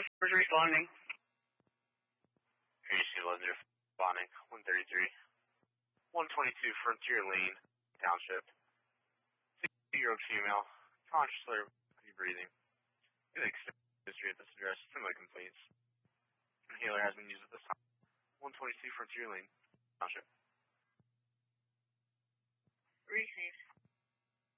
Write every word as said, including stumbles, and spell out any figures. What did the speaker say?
Customers responding. A C Lender responding. one thirty-three. one twenty-two Frontier Lane, Township. sixty-year-old female, conscious or breathing. An extensive history at this address, similar complaints. Inhaler has been used at this time. one twenty-two Frontier Lane, Township. Received.